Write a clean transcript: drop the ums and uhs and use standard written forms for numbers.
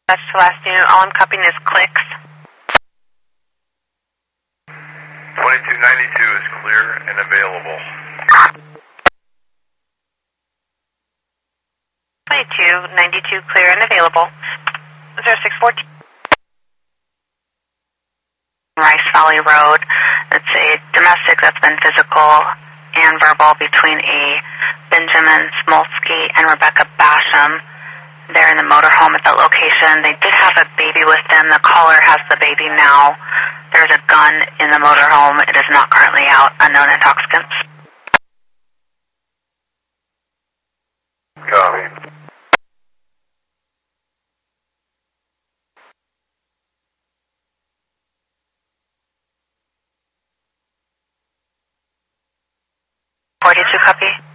That's the last unit. All I'm copying is clicks. 2292 is clear and available. 2292 clear and available. 0614. Rice Valley Road. It's a domestic that's been physical and verbal between a Benjamin Smolsky and Rebecca Basham. They're in the motorhome at that location. They did have a baby with them. The caller has the baby now. There's a gun in the motorhome. It is not currently out. Unknown intoxicants. Copy. .42 copy.